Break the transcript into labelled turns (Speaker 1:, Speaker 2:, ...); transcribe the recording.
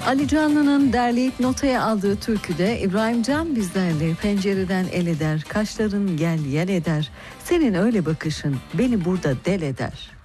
Speaker 1: Ali Canlı'nın derleyip notaya aldığı türküde İbrahim Can bizlerle pencereden el eder, kaşların gel yel eder, senin öyle bakışın beni burada del eder.